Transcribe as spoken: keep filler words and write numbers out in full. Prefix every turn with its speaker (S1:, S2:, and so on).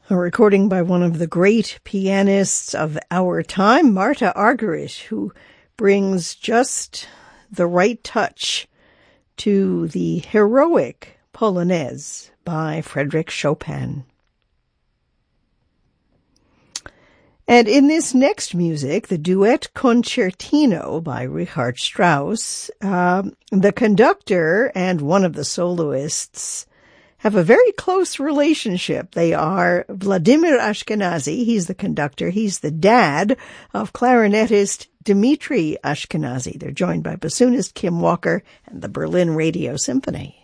S1: A recording by one of the great pianists of our time, Marta Argerich, who brings just the right touch to the heroic Polonaise by Frédéric Chopin. And in this next music, the duet Concertino by Richard Strauss, uh, the conductor and one of the soloists have a very close relationship. They are Vladimir Ashkenazy. He's the conductor. He's the dad of clarinetist Dmitri Ashkenazy. They're joined by bassoonist Kim Walker and the Berlin Radio Symphony.